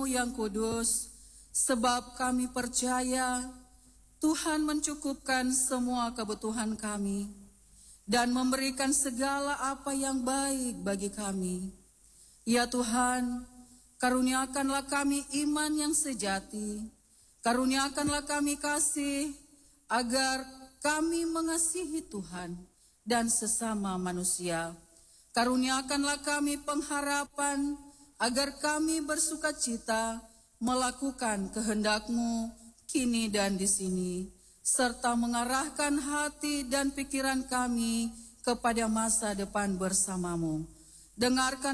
yang kudus, sebab kami percaya Tuhan mencukupkan semua kebutuhan kami dan memberikan segala apa yang baik bagi kami. Ya Tuhan, karuniakanlah kami iman yang sejati, karuniakanlah kami kasih, agar kami mengasihi Tuhan dan sesama manusia. Karuniakanlah kami pengharapan, agar kami bersukacita melakukan kehendak-Mu kini dan di sini, serta mengarahkan hati dan pikiran kami kepada masa depan bersama-Mu. Dengarkan